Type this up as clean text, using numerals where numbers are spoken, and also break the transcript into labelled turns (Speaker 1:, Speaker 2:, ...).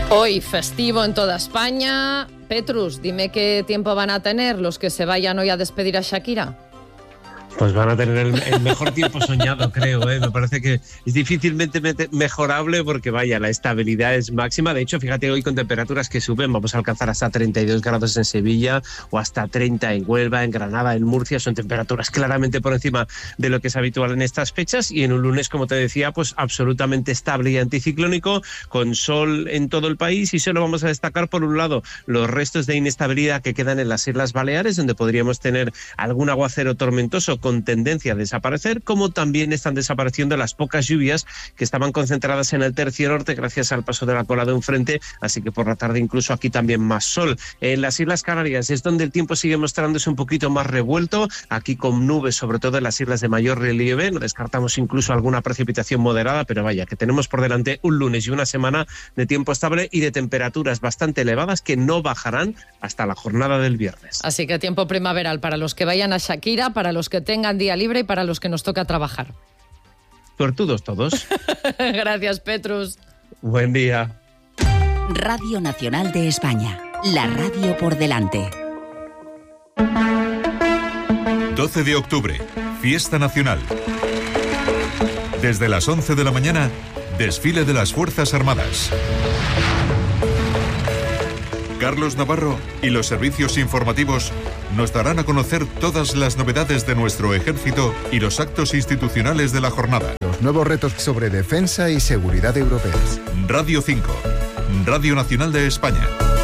Speaker 1: Hoy festivo en toda España. Petrus, dime qué tiempo van a tener los que se vayan hoy a despedir a Shakira.
Speaker 2: Pues van a tener el mejor tiempo soñado, creo, ¿eh? Me parece que es difícilmente mejorable porque, vaya, la estabilidad es máxima. De hecho, fíjate, hoy con temperaturas que suben, vamos a alcanzar hasta 32 grados en Sevilla o hasta 30 en Huelva, en Granada, en Murcia. Son temperaturas claramente por encima de lo que es habitual en estas fechas. Y en un lunes, como te decía, pues absolutamente estable y anticiclónico, con sol en todo el país. Y solo vamos a destacar, por un lado, los restos de inestabilidad que quedan en las Islas Baleares, donde podríamos tener algún aguacero tormentoso con tendencia a desaparecer, como también están desapareciendo las pocas lluvias que estaban concentradas en el tercio norte gracias al paso de la cola de un frente, así que por la tarde incluso aquí también más sol. En las Islas Canarias es donde el tiempo sigue mostrándose un poquito más revuelto, aquí con nubes, sobre todo en las islas de mayor relieve, no descartamos incluso alguna precipitación moderada, pero vaya, que tenemos por delante un lunes y una semana de tiempo estable y de temperaturas bastante elevadas que no bajarán hasta la jornada del viernes.
Speaker 1: Así que tiempo primaveral para los que vayan a Shakira, para los que tengan día libre y para los que nos toca trabajar.
Speaker 2: Suertudos todos.
Speaker 1: Gracias, Petrus.
Speaker 2: Buen día.
Speaker 3: Radio Nacional de España, la radio por delante.
Speaker 4: 12 de octubre, Fiesta Nacional. Desde las 11 de la mañana, desfile de las Fuerzas Armadas. Carlos Navarro y los servicios informativos nos darán a conocer todas las novedades de nuestro ejército y los actos institucionales de la jornada.
Speaker 5: Los nuevos retos sobre defensa y seguridad europeos.
Speaker 4: Radio 5, Radio Nacional de España.